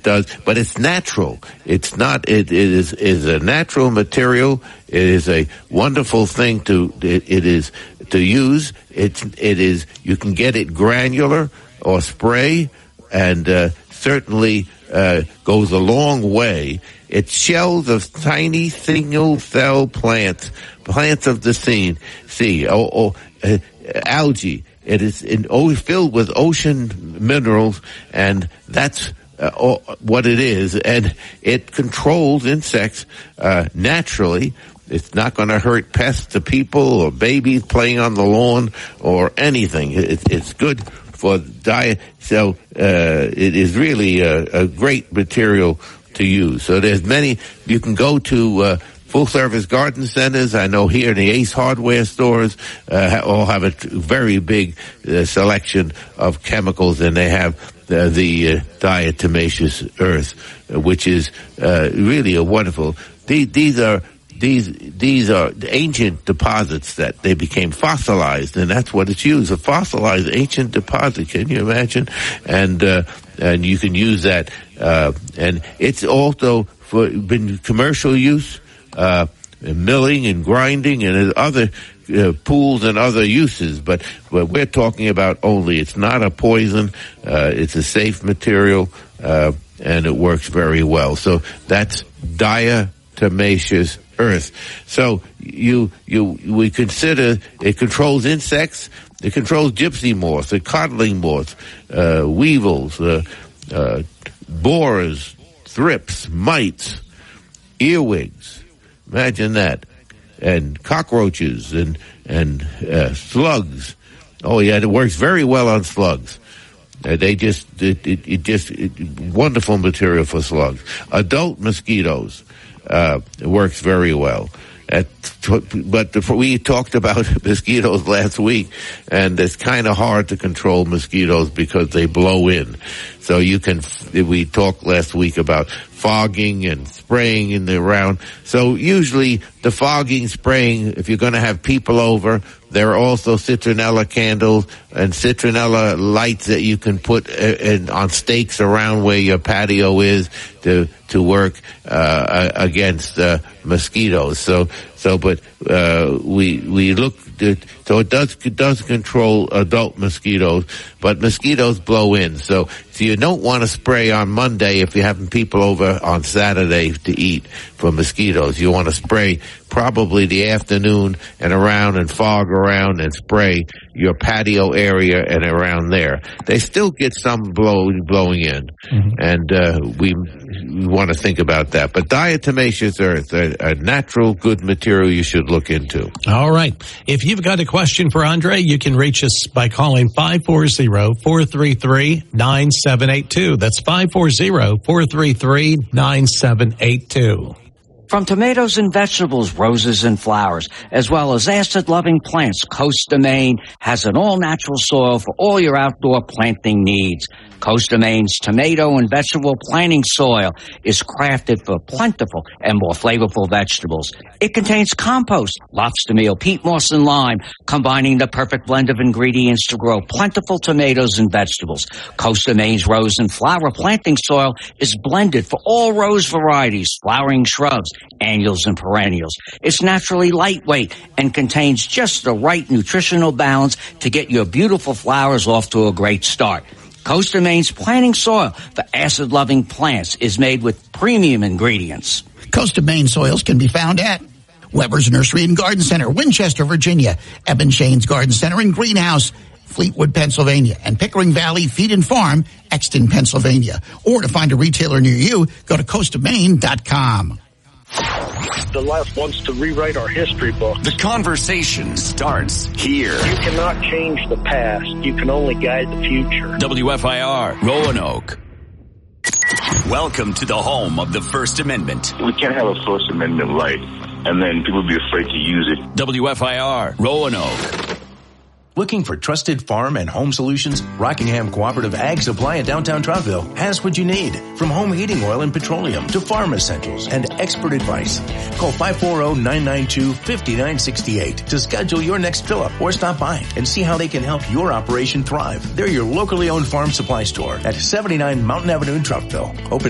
it does, but it's natural. It's not. It is a natural material. It is a wonderful thing to use. It is. You can get it granular or spray, and certainly goes a long way. It's shells of tiny single-cell plants of the sea, algae. It is filled with ocean minerals, and that's what it is. And it controls insects naturally. It's not going to hurt pests to people or babies playing on the lawn or anything. It's good for diet. So it is really a great material to use. So there's many. You can go to full-service garden centers. I know here in the Ace Hardware stores all have a very big selection of chemicals, and they have the diatomaceous earth, which is really a wonderful. These are ancient deposits that they became fossilized, and that's what it's used, a fossilized ancient deposit. Can you imagine? And you can use that, and it's also been commercial use, milling and grinding and other pools and other uses, but we're talking about only, it's not a poison, it's a safe material, and it works very well. So that's diatomaceous earth. So we consider it controls insects, it controls gypsy moths, the codling moths, weevils, borers, thrips, mites, earwigs. Imagine that. And cockroaches and slugs. Oh yeah, it works very well on slugs. Wonderful material for slugs. Adult mosquitoes, it works very well. But we talked about mosquitoes last week, and it's kind of hard to control mosquitoes because they blow in. So we talked last week about fogging and spraying in the around. So usually the fogging, spraying, if you're going to have people over, there are also citronella candles and citronella lights that you can put on stakes around where your patio is to work against mosquitoes. But we look. So it does control adult mosquitoes, but mosquitoes blow in. So you don't want to spray on Monday if you're having people over on Saturday to eat for mosquitoes. You want to spray probably the afternoon and around, and fog around and spray your patio area and around there. They still get some blowing in, and we want to think about that. But diatomaceous earth, a natural good material you should look into. All right. If you've got a question for Andre, you can reach us by calling 540-433-9782. That's 540-433-9782. From tomatoes and vegetables, roses and flowers, as well as acid-loving plants, Costa Maine has an all-natural soil for all your outdoor planting needs. Costa Maine's tomato and vegetable planting soil is crafted for plentiful and more flavorful vegetables. It contains compost, lobster meal, peat moss, and lime, combining the perfect blend of ingredients to grow plentiful tomatoes and vegetables. Costa Maine's rose and flower planting soil is blended for all rose varieties, flowering shrubs, annuals, and perennials. It's naturally lightweight and contains just the right nutritional balance to get your beautiful flowers off to a great start. Costa Maine's planting soil for acid-loving plants is made with premium ingredients. Costa Maine soils can be found at Weber's Nursery and Garden Center, Winchester, Virginia, Eben Shane's Garden Center and Greenhouse, Fleetwood, Pennsylvania, and Pickering Valley Feed and Farm, Exton, Pennsylvania. Or to find a retailer near you, go to CostaMaine.com. The left wants to rewrite our history books. The conversation starts here. You cannot change the past. You can only guide the future. WFIR, Roanoke. Welcome to the home of the First Amendment. We can't have a First Amendment right and then people be afraid to use it. WFIR, Roanoke. Looking for trusted farm and home solutions? Rockingham Cooperative Ag Supply in downtown Trouttville has what you need. From home heating oil and petroleum to farm essentials and expert advice. Call 540-992-5968 to schedule your next fill-up or stop by and see how they can help your operation thrive. They're your locally owned farm supply store at 79 Mountain Avenue in Trouttville. Open